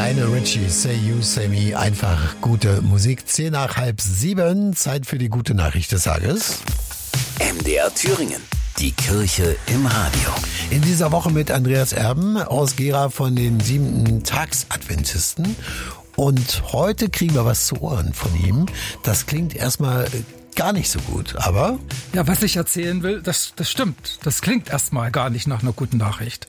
Lionel Richie, Say You, Say Me, einfach gute Musik. 6:10, Zeit für die gute Nachricht des Tages. MDR Thüringen, die Kirche im Radio. In dieser Woche mit Andreas Erben aus Gera von den 7-Tags-Adventisten. Und heute kriegen wir was zu Ohren von ihm. Das klingt erstmal gar nicht so gut, aber... Ja, was ich erzählen will, das stimmt. Das klingt erstmal gar nicht nach einer guten Nachricht.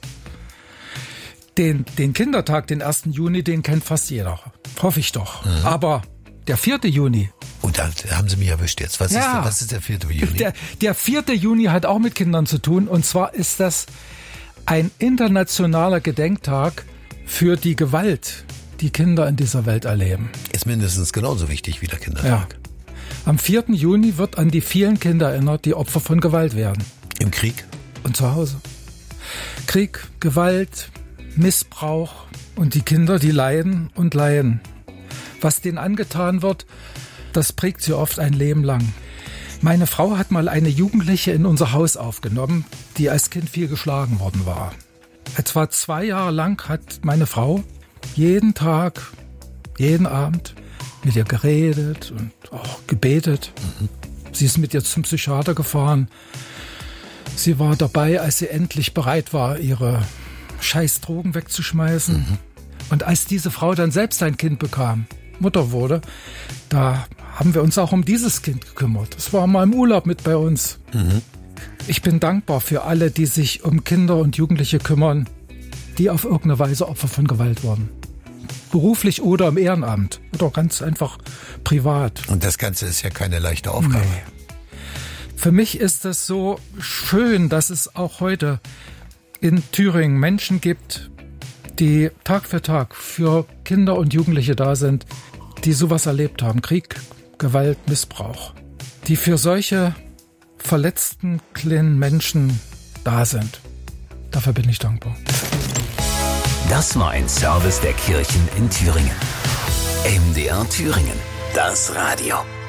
Den Kindertag, den 1. Juni, den kennt fast jeder. Hoffe ich doch. Mhm. Aber der 4. Juni... Oh, da haben Sie mich erwischt jetzt. Was ist der 4. Juni? Der 4. Juni hat auch mit Kindern zu tun. Und zwar ist das ein internationaler Gedenktag für die Gewalt, die Kinder in dieser Welt erleben. Ist mindestens genauso wichtig wie der Kindertag. Ja. Am 4. Juni wird an die vielen Kinder erinnert, die Opfer von Gewalt werden. Im Krieg? Und zu Hause. Krieg, Gewalt, Missbrauch und die Kinder, die leiden und leiden. Was denen angetan wird, das prägt sie oft ein Leben lang. Meine Frau hat mal eine Jugendliche in unser Haus aufgenommen, die als Kind viel geschlagen worden war. Etwa 2 Jahre lang hat meine Frau jeden Tag, jeden Abend mit ihr geredet und auch gebetet. Mhm. Sie ist mit ihr zum Psychiater gefahren. Sie war dabei, als sie endlich bereit war, ihre scheiß Drogen wegzuschmeißen. Mhm. Und als diese Frau dann selbst ein Kind bekam, Mutter wurde, da haben wir uns auch um dieses Kind gekümmert. Das war mal im Urlaub mit bei uns. Mhm. Ich bin dankbar für alle, die sich um Kinder und Jugendliche kümmern, die auf irgendeine Weise Opfer von Gewalt wurden. Beruflich oder im Ehrenamt oder ganz einfach privat. Und das Ganze ist ja keine leichte Aufgabe. Nee. Für mich ist es so schön, dass es auch heute in Thüringen Menschen gibt, die Tag für Tag für Kinder und Jugendliche da sind, die sowas erlebt haben. Krieg, Gewalt, Missbrauch. Die für solche verletzten kleinen Menschen da sind. Dafür bin ich dankbar. Das war ein Service der Kirchen in Thüringen. MDR Thüringen, das Radio.